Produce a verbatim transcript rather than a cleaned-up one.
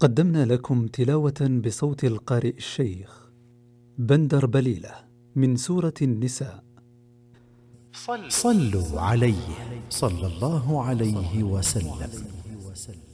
قدمنا لكم تلاوة بصوت القارئ الشيخ بندر بليلة من سورة النساء. صلوا عليه صلى الله عليه وسلم.